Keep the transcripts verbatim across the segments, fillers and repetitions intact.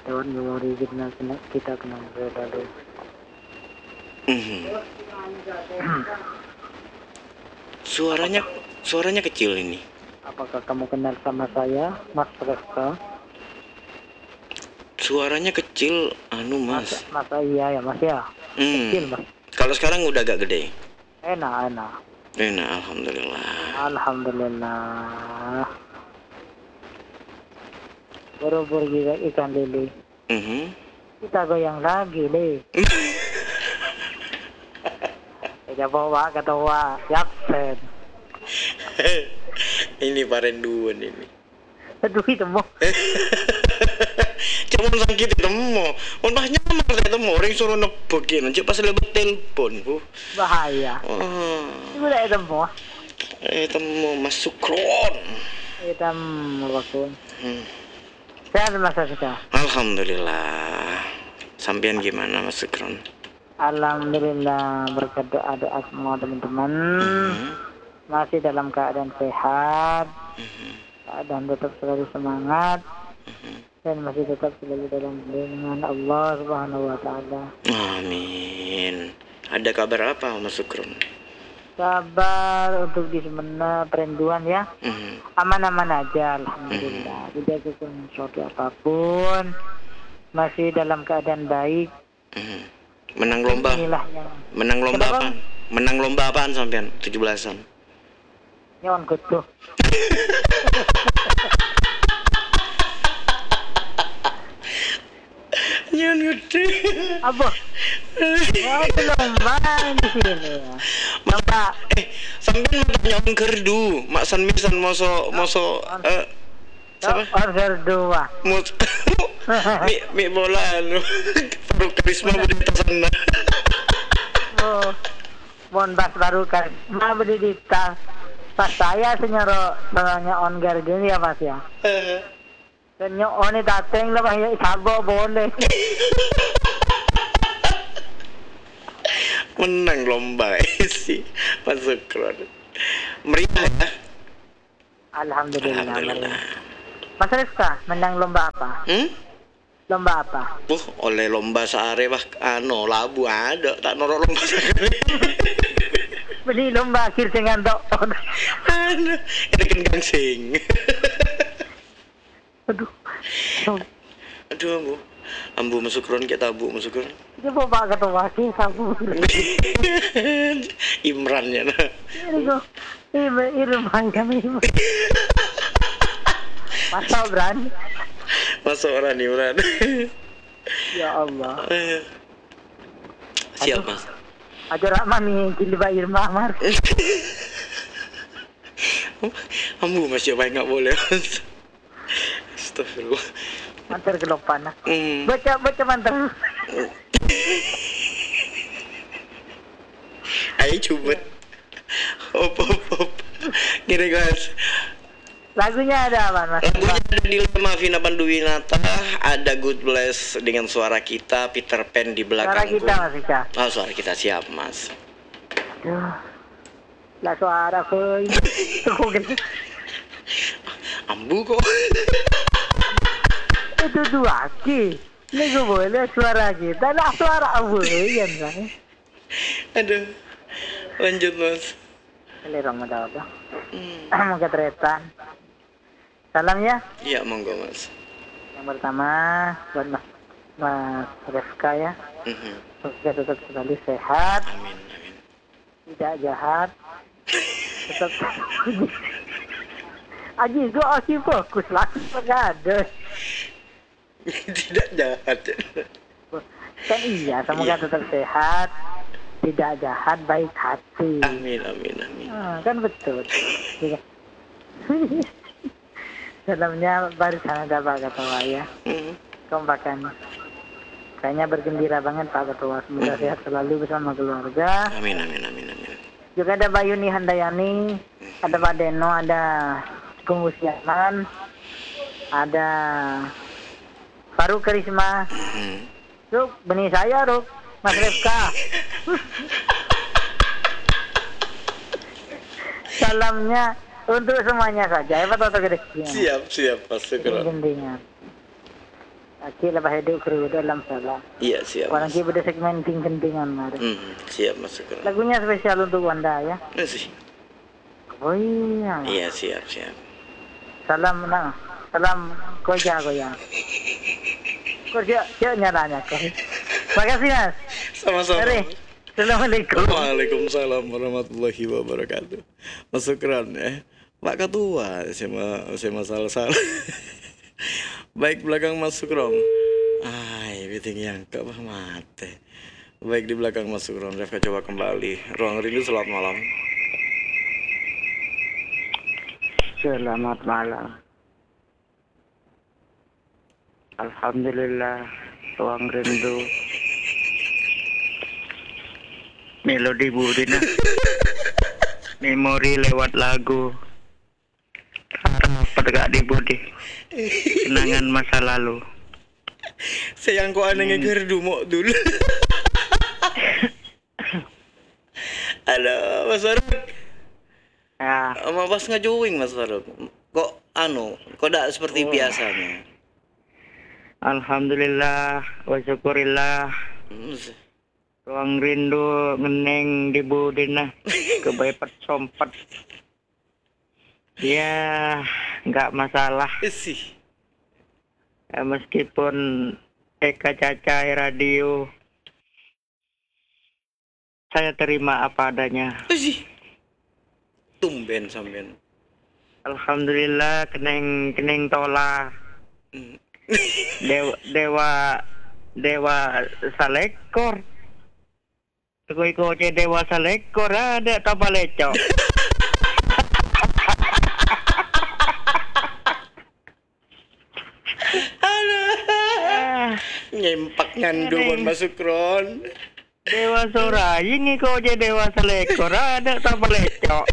Tuhan memori kita kena kita kenal lalu. Mhm. Suaranya suaranya kecil ini. Apakah kamu kenal sama saya, Mas Reska? Suaranya kecil, anu Mas, mas. Mas iya ya Mas ya. Kecil Hmm. Mas. Kalau sekarang udah agak gede. Enak enak. Enak, alhamdulillah. Alhamdulillah. Baru pergi ke ikan lele. Mhm. Kita goyang lagi deh. Kita bawa ketua Yapsen. Ini parenduan ini. Aduh itu mau. Cuma sakit temu. Udah nyamar saya temu orang suruh nebekin. Cuk pas lebet telepon, Bu. Bahaya. Oh. Itu udah itu mau. Eh temu Mas Sukron. Kita mau waktu. Hmm. Sehat Mas Reska. Alhamdulillah. Sampean gimana Mas Sukron? Alhamdulillah berkat doa doa semua teman-teman Mhm. masih dalam keadaan sehat, Mhm. keadaan tetap selalu semangat Mhm. dan masih tetap selalu dalam lindungan Allah Subhanahu Wa Taala. Amin. Ada kabar apa Mas Sukron? Kabar untuk di Semena Perinduan ya, Mhm. aman-aman aja alhamdulillah. Tidak kekurangan sesuatu apapun, masih dalam keadaan baik. Mhm. Menang lomba. Inilah yang Menang lomba Kenapa? apaan? Menang lomba apaan sampean? tujuh belasan. nyon kutu. Nyan gede. Apa? Oh, itu lomba di sini ya. Lomba. Eh, sampean mau nyaun kerdu. Mak san misan moso moso eh siapa? Order dua. Mos mi mi bola anu. Baru karisma berita sana. Oh, bon bas baru kan. Ma beli di tas. Pas saya senyoro soalnya on gini ya Mas ya. Senyo on dateng lah ya sabo boleh. Menang lomba sih Mas Sukron. Meriah ya? Alhamdulillah. Alhamdulillah. Mas Rizka menang lomba apa? Hmm? Lomba apa? Buh, oleh lomba sehari bah anu labu ada tak norok lomba sehari. Beli lomba akhir dengan dok. Anu, ada kengkang sing. Aduh. Aduh ambu. Ambu Masukron kita abu Masukron. Ini bawa ketua sih sabu. Imran ya nah. Ini kok. Ini ini rumah kami. Masa berani? Masuk orang Imran. Ya Allah. Siap Mas. Aja Rahman nih jadi bayar mamar. Ambu Mas siapa yang nggak boleh. Astagfirullah. Mantar gelopan. Hmm. Baca baca mantar. Ayo coba. Hop hop hop. Gini guys. Lagunya ada apa Mas? Lagunya ada Dilema Vina Panduwinata, ada Good Bless dengan suara kita, Peter Pan di Suara belakangku. kita Mas Ika. Oh, suara kita siap Mas. Aduh. Lah suara koi. Tuh gitu. Ambu kok. Itu dua ki. Ini gue boleh suara kita. Lah suara abu ya Mas. Aduh. Lanjut Mas. Ini Ramadan apa? Hmm. Mau ketretan. Salam ya. Iya monggo Mas. Yang pertama buat Mas Mas Reska ya. Mhm. Semoga tetap selalu sehat, Amin amin. tidak jahat, tetap Aji itu osi fokus lagi ada. Tidak jahat. Kan iya, semoga Iya. tetap sehat, tidak jahat, baik hati. Amin amin amin. Ah, kan betul. Iya. Dalamnya barisan ada Pak Ketua ya. Mhm. Kompakan. Kayaknya bergembira banget Pak Ketua. Semoga Mhm. sehat selalu bersama keluarga. Amin amin amin amin. Juga ada Bayuni Handayani, ada Pak Deno, ada Kumusiaman, ada Faruk Karisma. Mhm. Ruk, benih saya Ruk, Mas Refka. Salamnya untuk semuanya saja. Hebat atau gede? Siap siap Mas Sukron. Gendingan. Aki lepas hidup kru dalam salah. Iya, siap. Orang Mas. kita pada segmen ting-kentingan mari. Hmm, siap Mas Sugeng. Lagunya spesial untuk Wanda ya. Masih. Oh iya. Iya, siap, siap. Salam nah. Salam koja koja. Koja dia nyalanya kan. Makasih Mas. Sama-sama. Mari. Assalamualaikum. Waalaikumsalam warahmatullahi wabarakatuh. Mas Sugeng ya. Pak Ketua, saya saya masalah salah. Baik belakang Mas Sugeng. Ay, biting yang ke mate. Baik di belakang Mas Sugeng. Reva coba kembali. Ruang Rindu, selamat malam. Selamat malam. Alhamdulillah, Ruang Rindu. Melodi Budina. Memori lewat lagu. Harapan gak di Budi. Kenangan masa lalu. Sayang kok aneh ngeger dumok dulu. Halo, Mas Faruk. Ya, Sama pas ngejoing Mas Faruk. Kok anu, kok tidak seperti biasanya? Alhamdulillah, wa syukurillah. Hmm, Ruang Rindu ngeneng di Budina. Kebaipet sompet. Ya, nggak masalah. sih. Ya, meskipun Eka Cacai radio, saya terima apa adanya. sih. Tumben sampean. Alhamdulillah, keneng keneng tola. Hmm. Dewa dewa dewa salekor. Iko iko dewa salekor ada tambah lecok. Nyempak nganduan Mas Sugeng. Dewa Soraying iko je dewa salekor ada tambah lecok.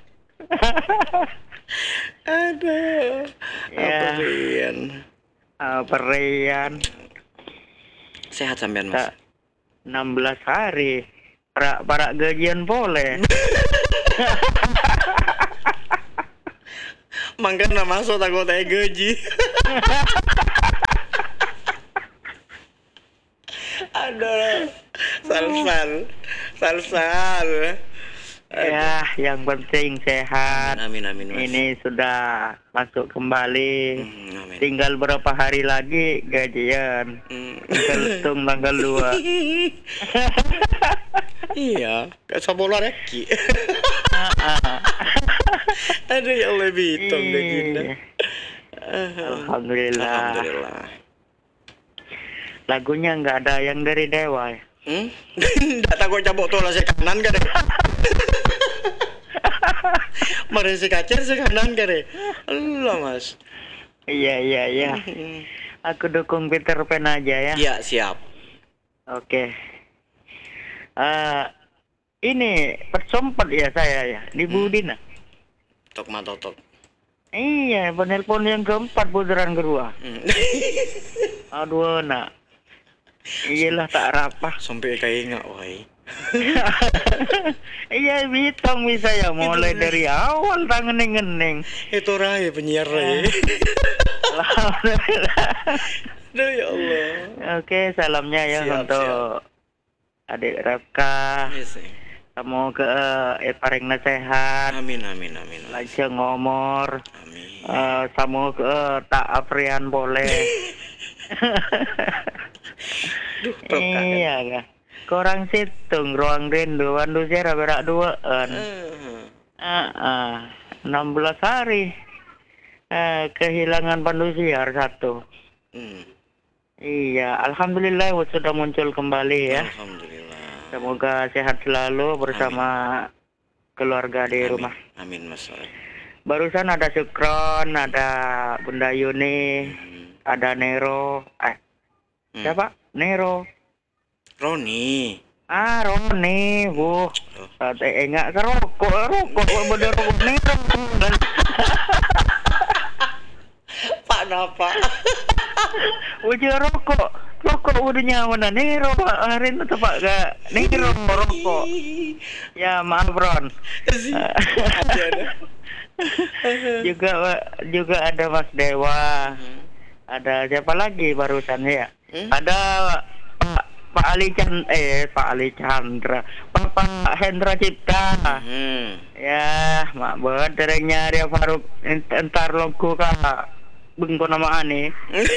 Ada. Ya. Apa Rian? Ah, Perian Sehat sampean Mas. enam belas hari. Para para gajian boleh. Mangkana masuk takut teh gaji. Aduh. Sal-sal. Sal-sal. Ya, yang penting sehat. Amin amin Mas. Ini sudah masuk kembali. Hmm, amin. Tinggal berapa hari lagi gajian. Hmm. Hitung tanggal dua. Iya, kayak sabola reki. Aduh ya Allah bitong deh Jinda. Alhamdulillah. Alhamdulillah. Lagunya nggak ada yang dari Dewa. Ya? Hmm? Nggak takut cabut tola saya kanan kan? Mari si kacer si kanan kan? Allah Mas. Iya iya iya. Aku dukung Peter Pan aja ya. Iya siap. Oke. Uh, ini persompet ya saya ya di Budina. Tok matotok. Iya, penelpon yang keempat putaran kedua. Hmm. Aduh nak. Iyalah tak rapah. Sampai kayak nggak wai. Iya bitong bisa ya mulai dari awal tangan ngeneng. Itu Rai penyiar Rai. Alhamdulillah. Aduh ya Allah. Oke, salamnya ya Siap, untuk adik Rafka. Yes, eh. Semoga eh paringna sehat. Amin amin amin. Lancar ngomor. Amin. Uh, semoga tak afrian boleh. Duh, proka. Iya kan. Korang situng ruang rindu wandu sera berak duaan. Eh. Ah, ah. enam belas hari. Eh, kehilangan pandu siar satu. Hmm. Iya, alhamdulillah sudah muncul kembali ya. Alhamdulillah. Semoga sehat selalu bersama keluarga di Amin. rumah. Amin Mas. Barusan ada Sukron, ada Bunda Yuni, Hmm. ada Nero. Eh, Hmm. siapa? Nero. Roni. Ah, Roni, bu. Oh. Sate enggak kerokok, rokok, bener rokok Nero. Pak napa? Wajah rokok, rokok udah nyaman Nero Pak. Hari ini tuh Pak gak Nero rokok. Ya maaf Ron. juga juga ada Mas Dewa. Ada siapa lagi barusan ya? Hmm? Ada Pak Pak Ali Chan eh Pak Ali Chandra, Bapak Hendra Cipta. Hmm. Ya, mak buat terengnya dia Faruk ent- entar longku kak bengko nama ane.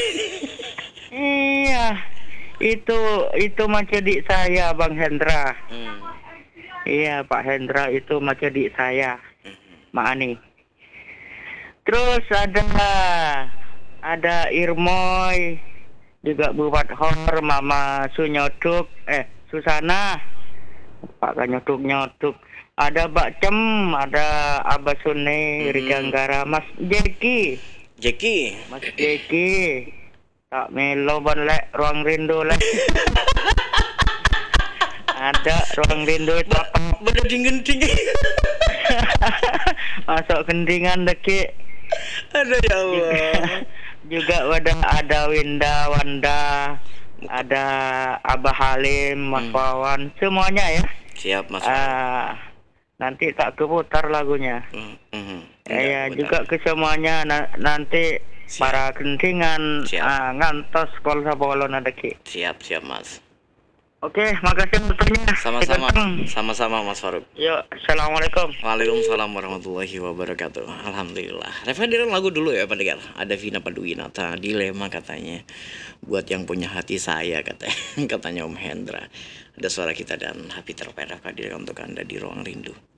Iya, itu itu macam dik saya Bang Hendra. Hmm. Iya Pak Hendra itu macam dik saya, Hmm. Mak Ani. Terus ada ada Irmoy juga buat hor Mama Sunyoduk eh Susana Pak nyoduk nyoduk. Ada Mbak Cem, ada Abah Sune, Hmm. Rika Anggara, Mas Jeki, Jeki. Mas Jeki. Tak melo ban lek ruang rindu lek. Ada ruang rindu itu apa? Beda dingin-dingin. Masuk kendingan deki. Ada ya Allah. Juga ada ada Winda, Wanda, ada Abah Halim, Mas Hmm. Wawan, semuanya ya. Siap Mas. Ah, nanti tak keputar lagunya. Hmm. Hmm. Ya, Enggak, juga bentar. ke semuanya na- nanti Siap. para kendingan Siap. ah, ngantos kol sabolon ada ki. Siap, siap Mas. Oke, makasih waktunya. Sama-sama. Diganteng. Sama-sama Mas Faruk. Yuk, assalamualaikum. Waalaikumsalam warahmatullahi wabarakatuh. Alhamdulillah. Reva dengerin lagu dulu ya pendengar. Ada Vina Panduwinata, Dilema katanya. Buat yang punya hati saya katanya. Katanya Om Hendra. Ada suara kita dan Happy Terpera hadir untuk Anda di Ruang Rindu.